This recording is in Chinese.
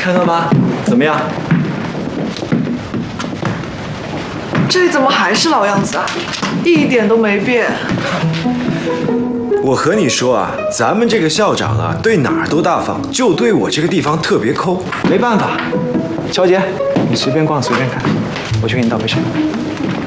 看到吗？怎么样？ 这里怎么还是老样子啊？一点都没变。 我和你说啊，咱们这个校长啊，对哪儿都大方，就对我这个地方特别抠。没办法，乔姐，你随便逛随便看，我去给你倒杯水。